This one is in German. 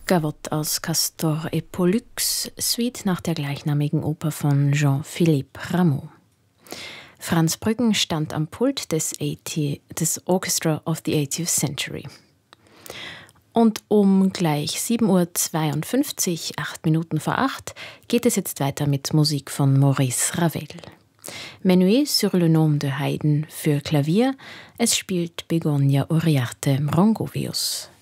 Gavotte aus Castor et Pollux, Suite nach der gleichnamigen Oper von Jean-Philippe Rameau. Franz Brüggen stand am Pult des Orchestra of the 80th Century. Und um gleich 7:52 Uhr, 8 Minuten vor 8, geht es jetzt weiter mit Musik von Maurice Ravel. Menuet sur le nom de Haydn für Klavier. Es spielt Begonia Uriarte Mrongovius.